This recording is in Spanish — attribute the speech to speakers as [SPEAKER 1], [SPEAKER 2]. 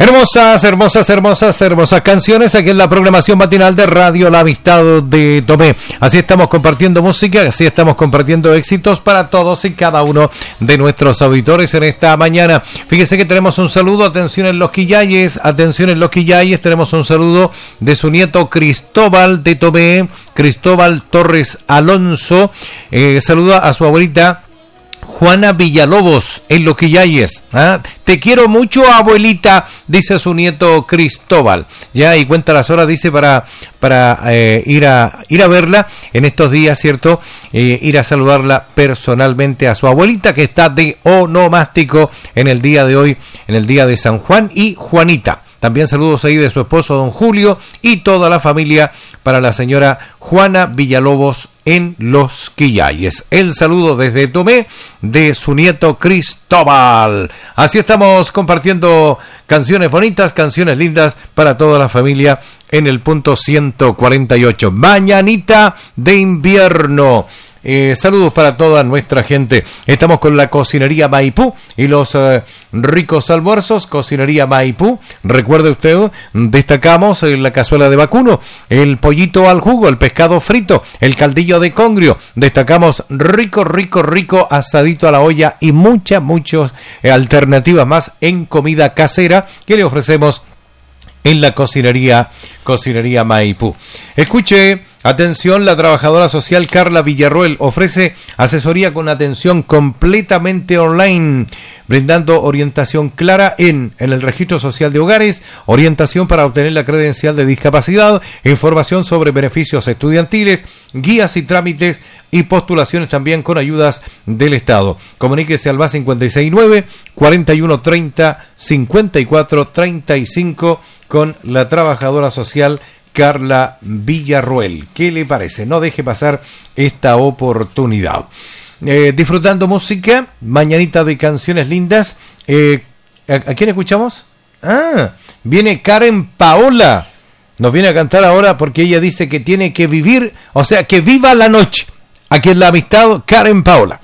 [SPEAKER 1] Hermosas canciones aquí en la programación matinal de Radio La Amistad de Tomé. Así estamos compartiendo música, así estamos compartiendo éxitos para todos y cada uno de nuestros auditores en esta mañana. Fíjese que tenemos un saludo, atención en Los Quillayes, tenemos un saludo de su nieto Cristóbal de Tomé, Cristóbal Torres Alonso, saluda a su abuelita Juana Villalobos en Los Quillayes. Te quiero mucho, abuelita, dice su nieto Cristóbal. Ya, y cuenta las horas, dice, para ir a verla en estos días, ¿cierto? Ir a saludarla personalmente a su abuelita, que está de onomástico en el día de hoy, en el día de San Juan y Juanita. También saludos ahí de su esposo don Julio y toda la familia para la señora Juana Villalobos en Los Quillayes. El saludo desde Tomé de su nieto Cristóbal. Así estamos compartiendo canciones bonitas, canciones lindas para toda la familia en el punto 148. Mañanita de invierno. Saludos para toda nuestra gente. Estamos con la Cocinería Maipú y los ricos almuerzos. Cocinería Maipú, recuerde usted, destacamos la cazuela de vacuno, el pollito al jugo, el pescado frito, el caldillo de congrio. Destacamos rico asadito a la olla y muchas alternativas más en comida casera que le ofrecemos en la Cocinería Maipú. Escuche, atención, la trabajadora social Carla Villarroel ofrece asesoría con atención completamente online, brindando orientación clara en el registro social de hogares, orientación para obtener la credencial de discapacidad, información sobre beneficios estudiantiles, guías y trámites y postulaciones también con ayudas del Estado. Comuníquese al más 569 4130 5435 con la trabajadora social Carla Villarroel. ¿Qué le parece? No deje pasar esta oportunidad. Disfrutando música, mañanita de canciones lindas. ¿A quién escuchamos? Viene Karen Paola. Nos viene a cantar ahora porque ella dice que tiene que vivir, o sea, que viva la noche. Aquí en La Amistad, Karen Paola.